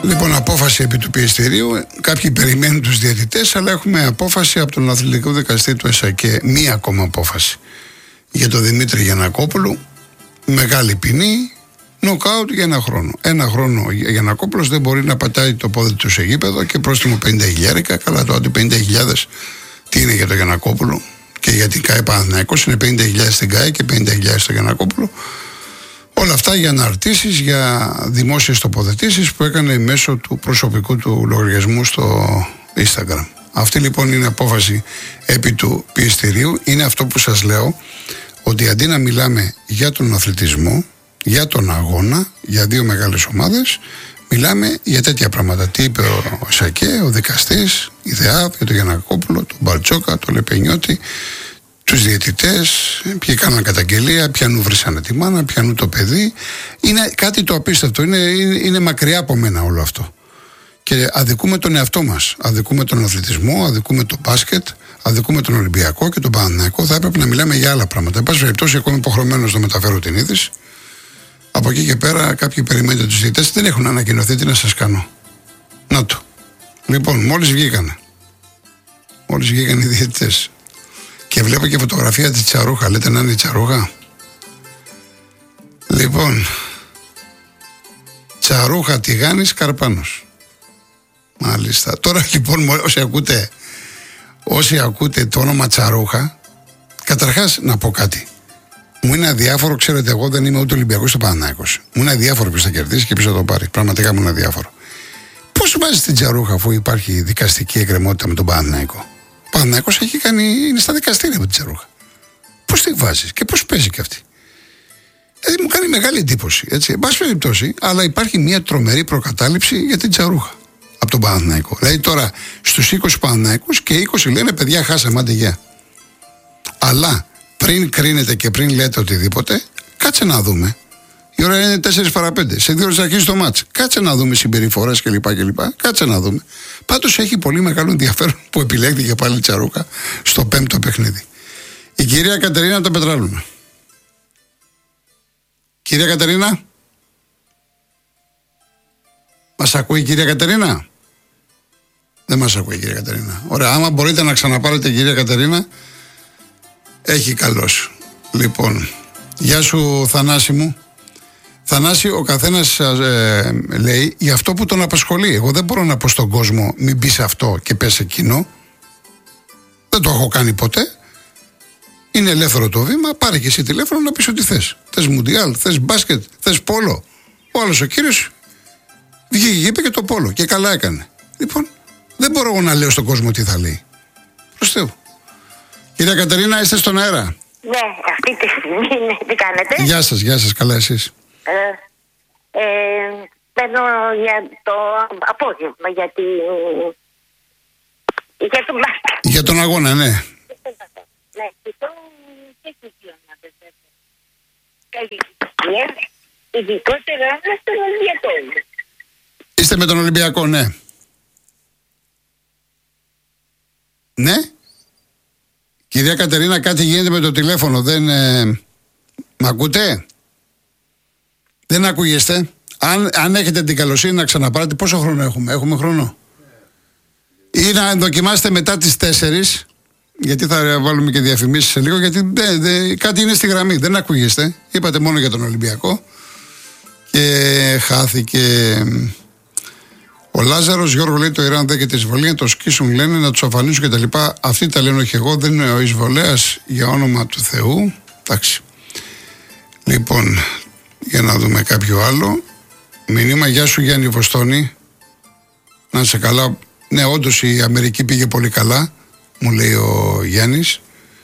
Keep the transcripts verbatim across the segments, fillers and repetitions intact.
Λοιπόν, απόφαση επί του πιεστηρίου. Κάποιοι περιμένουν τους διαιτητές, αλλά έχουμε απόφαση από τον Αθλητικό Δικαστή του ΕΣΑΚΕ. Μία ακόμα απόφαση για τον Δημήτρη Γιαννακόπουλο. Μεγάλη ποινή. Νοκάουτ για ένα χρόνο. Ένα χρόνο ο Γιαννακόπουλος δεν μπορεί να πατάει το πόδι του σε γήπεδο και πρόστιμο πενήντα χιλιάρικα. Καλά, το ότι πενήντα χιλιάδες τι είναι για τον Γιαννακόπουλο και για την ΚΑΕ Παναθηναϊκός. Είναι πενήντα χιλιάδες στην ΚΑΕ και πενήντα χιλιάδες στο Γιαννακόπουλο. Όλα αυτά για αναρτήσεις, για δημόσιες τοποθετήσεις που έκανε μέσω του προσωπικού του λογαριασμού στο Instagram. Αυτή λοιπόν είναι απόφαση επί του πιεστηρίου. Είναι αυτό που σας λέω, ότι αντί να μιλάμε για τον αθλητισμό, για τον αγώνα, για δύο μεγάλες ομάδες, μιλάμε για τέτοια πράγματα. Τι είπε ο ΣΑΚΕ, ο δικαστής, η ΔΕΑΒ, για τον Γιαννακόπουλο, τον Μπαρτζόκα, τον Λεπενιώτη, τους διαιτητές, ποιοι κάναν καταγγελία, ποιανού βρήσανε τη μάνα, ποιανού το παιδί. Είναι κάτι το απίστευτο, είναι, είναι, είναι μακριά από μένα όλο αυτό. Και αδικούμε τον εαυτό μας, αδικούμε τον αθλητισμό, αδικούμε το μπάσκετ, αδικούμε τον Ολυμπιακό και τον Παναθηναϊκό. Θα έπρεπε να μιλάμε για άλλα πράγματα. Εν πάση περιπτώσει, εγώ είμαι υποχρεωμένος να μεταφέρω την είδηση. Από εκεί και πέρα, κάποιοι περιμένετε τους διαιτητές, δεν έχουν ανακοινωθεί, τι να σας κάνω. Να το. Λοιπόν, μόλις βγήκανε. Μόλις βγήκαν οι διαιτητές. Και βλέπω και φωτογραφία της Τσαρούχα. Λέτε να είναι η Τσαρούχα. Λοιπόν, Τσαρούχα Τηγάνης Καρπάνος. Μάλιστα. Τώρα λοιπόν, όσοι ακούτε, όσοι ακούτε το όνομα Τσαρούχα, καταρχάς να πω κάτι. Μου είναι αδιάφορο, ξέρετε, εγώ δεν είμαι ούτε Ολυμπιακός ούτε Παναθηναϊκός. Μου είναι αδιάφορο ποιος θα κερδίσει και ποιος θα το πάρει. Πραγματικά μου είναι αδιάφορο. Πώς βάζει την Τσαρούχα αφού υπάρχει δικαστική εκκρεμότητα με τον Παναθηναϊκό? Ο Παναθηναϊκός έχει κάνει, είναι στα δικαστήρια με την Τσαρούχα. Πώς τη βάζεις και πώς παίζει κι αυτή? Δηλαδή μου κάνει μεγάλη εντύπωση. Έτσι, εν πάση περιπτώσει, αλλά υπάρχει μια τρομερή προκατάληψη για την Τσαρούχα από τον Παναθηναϊκό. Δηλαδή τώρα στους είκοσι Παναθηναϊκούς και είκοσι λένε παιδιά, χάσαμε, άντε γεια. Αλλά πριν κρίνετε και πριν λέτε οτιδήποτε, κάτσε να δούμε. Η ώρα είναι τέσσερα παρά πέντε. Σε δύο ώρες θα αρχίσει το μάτς. Κάτσε να δούμε συμπεριφορές κλπ. κλπ. Κάτσε να δούμε. Πάντως έχει πολύ μεγάλο ενδιαφέρον που επιλέχθηκε πάλι η Τσαρούχα στο πέμπτο παιχνίδι. Η κυρία Κατερίνα από το Πετράλωνα. Κυρία Κατερίνα. Μας ακούει η κυρία Κατερίνα? Δεν μας ακούει η κυρία Κατερίνα. Ωραία, άμα μπορείτε να ξαναπάρετε κυρία Κατερίνα, έχει καλώς. Λοιπόν, γεια σου Θανάση μου. Θανάση, ο καθένας ε, λέει για αυτό που τον απασχολεί. Εγώ δεν μπορώ να πω στον κόσμο μην μπει σε αυτό και πες εκείνο. Δεν το έχω κάνει ποτέ. Είναι ελεύθερο το βήμα. Πάρε και εσύ τηλέφωνο να πεις ό,τι θες. Θες μουντιάλ, θες μπάσκετ, θες πόλο. Ο άλλος ο κύριος βγήκε και είπε και το πόλο και καλά έκανε. Λοιπόν, δεν μπορώ εγώ να λέω στον κόσμο τι θα λέει. Προς Θεού. Κυρία Κατερίνα, είστε στον αέρα? Ναι, αυτή τη στιγμή, ναι. Τι κάνετε? Γεια σας, γεια σας, καλά εσείς? Ε, ε, παίρνω για το απόγευμα, για, τη, για τον μπάσκετ. Για τον αγώνα, ναι. Ναι, και το και τις δύο ομάδες. Ειδικότερα στον Ολυμπιακό. Είστε με τον Ολυμπιακό, ναι. Ναι. Κυρία Κατερίνα, κάτι γίνεται με το τηλέφωνο. Δεν. Ε, μ' ακούτε? Δεν ακούγεστε. Αν, αν έχετε την καλοσύνη να ξαναπάρετε, πόσο χρόνο έχουμε? Έχουμε χρόνο? Ή να δοκιμάσετε μετά τις τέσσερις, γιατί θα βάλουμε και διαφημίσεις σε λίγο, γιατί δε, δε, κάτι είναι στη γραμμή. Δεν ακούγεστε. Είπατε μόνο για τον Ολυμπιακό. Και χάθηκε. Ο Λάζαρος Γιώργο λέει το Ιράν δέχεται εισβολή, να το σκίσουν λένε, να τους αφανίσουν κτλ. Αυτοί τα λένε, όχι εγώ, δεν είναι ο εισβολέας, για όνομα του Θεού. Εντάξει. Λοιπόν, για να δούμε κάποιο άλλο. Μηνύμα, γεια σου Γιάννη Βοστόνη. Να είσαι καλά. Ναι, όντως η Αμερική πήγε πολύ καλά, μου λέει ο Γιάννης.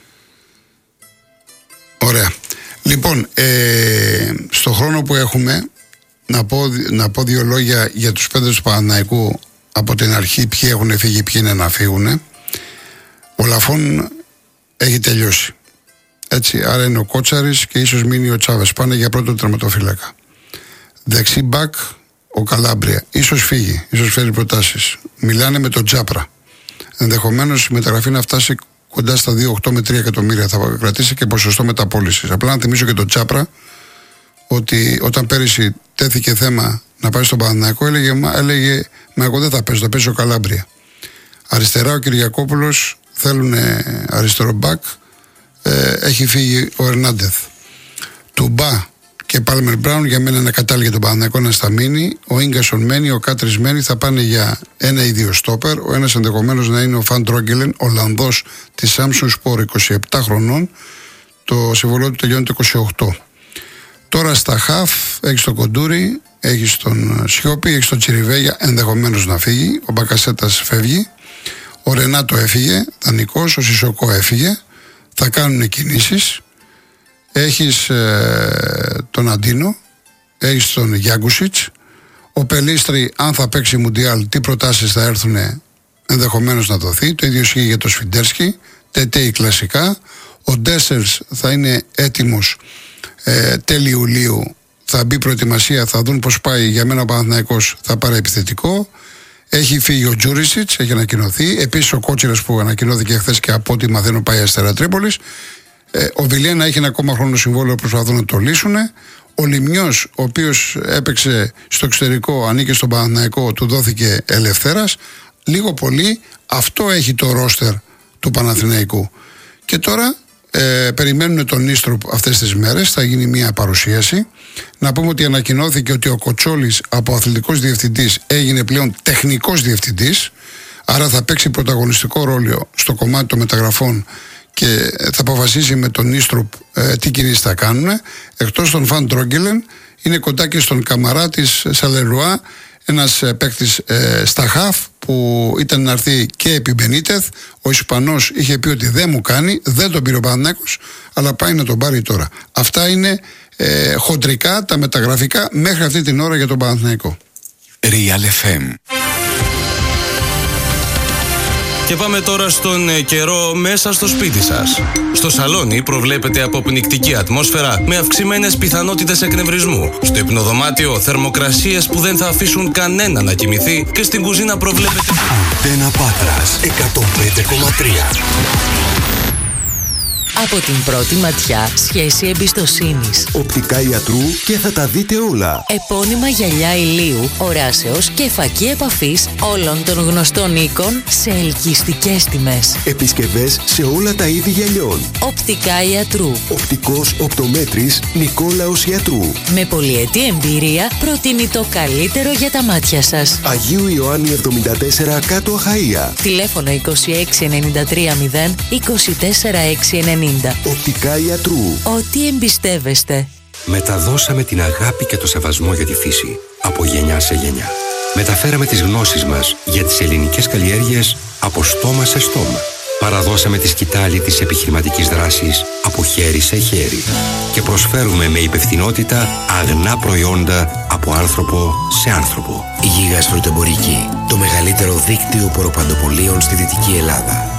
Ωραία. Λοιπόν, ε, στο χρόνο που έχουμε, Να πω, να πω δύο λόγια για τους παίκτες του Παναθηναϊκού από την αρχή, ποιοι έχουν φύγει, ποιοι είναι να φύγουν. Ο Λαφών έχει τελειώσει. Έτσι, άρα είναι ο Κότσαρης και ίσως μείνει ο Τσάβες. Πάνε για πρώτο τερματοφύλακα. Δεξί μπακ ο Καλάμπρια. Ίσως φύγει, ίσως φέρει προτάσεις. Μιλάνε με τον Τζάπρα. Ενδεχομένως η μεταγραφή να φτάσει κοντά στα δύο κόμμα οκτώ με τρία εκατομμύρια. Θα κρατήσει και ποσοστό μεταπώλησης. Απλά να θυμίσω και τον Τζάπρα ότι όταν πέρυσι τέθηκε θέμα να πάει στον Παναθηναϊκό, έλεγε, έλεγε μα εγώ δεν θα παίζω, θα παίζω Καλάμπρια. Αριστερά ο Κυριακόπουλος, θέλουν αριστερό μπακ, ε, έχει φύγει ο Ερνάντεθ. Τουμπά και Πάλμερ Μπράουν για μένα είναι κατάλληλοι για τον Παναθηναϊκό να στα μείνει. Ο Ίγκασον μένει, ο Κάτρις μένει, θα πάνε για ένα ή δύο στόπερ. Ο ένας ενδεχομένως να είναι ο Φαν Τρόγκελεν, Ολλανδός της Samsung Sport, είκοσι επτά χρονών. Το συμβολό του τελειώνει το είκοσι οκτώ. Τώρα στα χαφ έχει τον Κοντούρη, έχει τον Σιώπη, έχει τον Τσιριβέγια, ενδεχομένως να φύγει. Ο Μπακασέτας φεύγει. Ο Ρενάτο έφυγε, δανεικός, ο Σισοκό έφυγε. Θα κάνουν κινήσεις. Έχεις ε, τον Αντίνο, έχεις τον Γιάγκουσιτς. Ο Πελίστρη, αν θα παίξει Μουντιάλ, τι προτάσεις θα έρθουν, ενδεχομένως να δοθεί. Το ίδιο ισχύει για τον Σφιντέρσκι. Τετέι κλασικά. Ο Ντέσσερς θα είναι έτοιμος ε, τέλη Ιουλίου. Θα μπει προετοιμασία, θα δουν πώς πάει. Για μένα ο Παναθηναϊκός θα πάρει επιθετικό. Έχει φύγει ο Τζούρισιτς, έχει ανακοινωθεί. Επίσης ο Κότσιρας που ανακοινώθηκε χθες και από ό,τι μαθαίνω πάει Αστέρα Τρίπολης. Ε, ο Βιλένα έχει ένα ακόμα χρόνο συμβόλαιο, προσπαθούν να το λύσουν. Ο Λιμνιός, ο οποίος έπαιξε στο εξωτερικό, ανήκε στον Παναθηναϊκό, του δόθηκε ελευθέρας. Λίγο πολύ αυτό έχει το ρόστερ του Παναθηναϊκού. Και τώρα ε, περιμένουν τον Νίστροπ αυτές τις μέρες, θα γίνει μια παρουσίαση. Να πούμε ότι ανακοινώθηκε ότι ο Κοτσόλης από αθλητικός διευθυντής έγινε πλέον τεχνικός διευθυντής, άρα θα παίξει πρωταγωνιστικό ρόλο στο κομμάτι των μεταγραφών και θα αποφασίσει με τον Νίστροπ ε, τι κινήσεις θα κάνουν. Εκτός των Φαν Τρόγκελεν, είναι κοντά και στον Καμαρά της Σαλερουά, ένας ε, παίκτης ε, στα χαφ που ήταν να έρθει και επί Μπενίτεθ. Ο Ισπανός είχε πει ότι δεν μου κάνει, δεν τον πήρε ο Παναθηναϊκός, αλλά πάει να τον πάρει τώρα. Αυτά είναι ε, χοντρικά τα μεταγραφικά μέχρι αυτή την ώρα για τον Παναθηναϊκό. Real εφ εμ. Και πάμε τώρα στον καιρό μέσα στο σπίτι σας. Στο σαλόνι προβλέπεται αποπνικτική ατμόσφαιρα με αυξημένες πιθανότητες εκνευρισμού. Στο υπνοδωμάτιο θερμοκρασίες που δεν θα αφήσουν κανένα να κοιμηθεί και στην κουζίνα προβλέπεται... Αντένα Πάτρας εκατόν πέντε κόμμα τρία. Από την πρώτη ματιά, σχέση εμπιστοσύνης. Οπτικά ιατρού και θα τα δείτε όλα. Επώνυμα γυαλιά ηλίου, οράσεως και φακή επαφής όλων των γνωστών οίκων σε ελκυστικές τιμές. Επισκευές σε όλα τα είδη γυαλιών. Οπτικά ιατρού. Οπτικός οπτομέτρης Νικόλαος Ιατρού. Με πολυετή εμπειρία προτείνει το καλύτερο για τα μάτια σας. Αγίου Ιωάννη εβδομήντα τέσσερα κάτω Αχαΐα. Τηλέφωνο είκοσι έξι ενενήντα τρία μηδέν είκοσι τέσσερα έξι ενενήντα. Οπτικά Ιατρού. Ό,τι εμπιστεύεστε. Μεταδώσαμε την αγάπη και το σεβασμό για τη φύση από γενιά σε γενιά. Μεταφέραμε τις γνώσεις μας για τις ελληνικές καλλιέργειες από στόμα σε στόμα. Παραδώσαμε τη σκητάλη της επιχειρηματικής δράσης από χέρι σε χέρι. Και προσφέρουμε με υπευθυνότητα αγνά προϊόντα από άνθρωπο σε άνθρωπο. Γίγας Φρουτεμπορική, το μεγαλύτερο δίκτυο ποροπαντοπολίων στη Δυτική Ελλάδα.